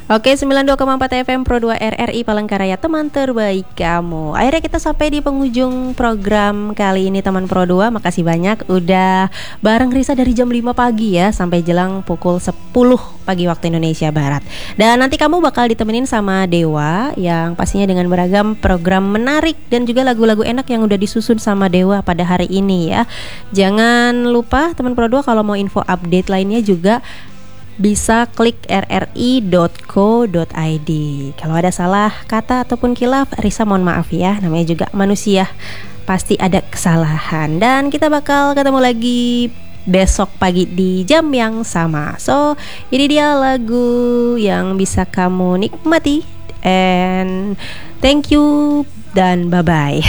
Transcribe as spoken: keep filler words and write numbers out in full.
Oke, sembilan puluh dua koma empat F M Pro dua R R I Palangkaraya, teman terbaik kamu. Akhirnya kita sampai di penghujung program kali ini, teman Pro dua. Makasih banyak udah bareng Risa dari jam lima pagi ya sampai jelang pukul sepuluh pagi waktu Indonesia Barat. Dan nanti kamu bakal ditemenin sama Dewa yang pastinya dengan beragam program menarik dan juga lagu-lagu enak yang udah disusun sama Dewa pada hari ini ya. Jangan lupa teman Pro dua, kalau mau info update lainnya juga bisa klik r r i dot co dot i d. Kalau ada salah kata ataupun kilaf, Risa mohon maaf ya, namanya juga manusia, pasti ada kesalahan. Dan kita bakal ketemu lagi besok pagi di jam yang sama. So, ini dia lagu yang bisa kamu nikmati. And thank you dan bye-bye.